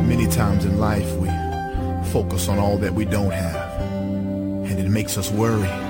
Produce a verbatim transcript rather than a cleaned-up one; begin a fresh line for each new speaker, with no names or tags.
Many times in life we focus on all that we don't have, and it makes us worry.